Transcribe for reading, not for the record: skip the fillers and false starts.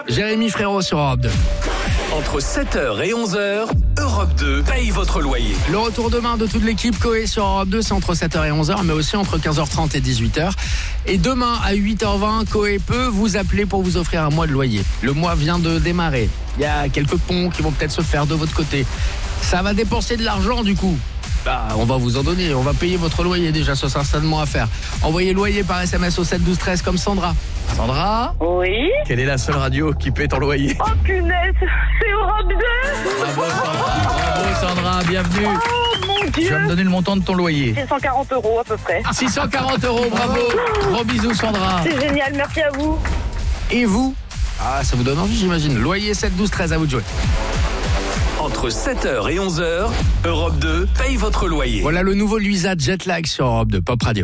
Jérémy Frérot sur Europe 2. Entre 7h et 11h, Europe 2 paye votre loyer. Le retour demain de toute l'équipe Coé sur Europe 2, c'est entre 7h et 11h, mais aussi entre 15h30 et 18h. Et demain à 8h20, Coé peut vous appeler pour vous offrir un mois de loyer. Le mois vient de démarrer. Il y a quelques ponts qui vont peut-être se faire de votre côté. Ça va dépenser de l'argent du coup. On va vous en donner, on va payer votre loyer déjà, ça sera certainement à faire. Envoyez loyer par SMS au 7 12 13 comme Sandra. Sandra ? Oui. Quelle est la seule radio qui paie ton loyer ? Oh punaise, c'est Europe 2. Bravo Sandra, bienvenue. Oh mon Tu vas me Dieu. donner le montant de ton loyer. C'est 140 € à peu près. 640 €, bravo. Gros bisous Sandra. C'est génial, merci à vous. Et vous ? Ah, ça vous donne envie j'imagine. Loyer 7 12 13, à vous de jouer. Entre 7h et 11h, Europe 2 paye votre loyer. Voilà le nouveau Luisa Jetlag sur Europe 2 Pop Radio.